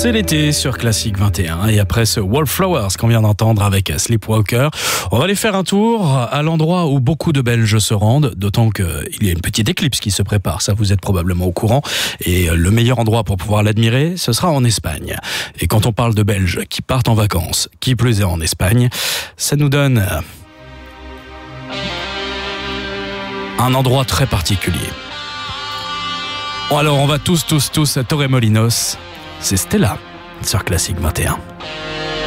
C'est l'été sur Classique 21 et après ce Wallflowers qu'on vient d'entendre avec Sleepwalker, on va aller faire un tour à l'endroit où beaucoup de Belges se rendent, d'autant qu'il y a une petite éclipse qui se prépare, ça vous êtes probablement au courant, et le meilleur endroit pour pouvoir l'admirer, ce sera en Espagne. Et quand on parle de Belges qui partent en vacances, qui plus est en Espagne, ça nous donne un endroit très particulier. Bon alors on va tous à Torremolinos. C'est Stella sur Classique 21.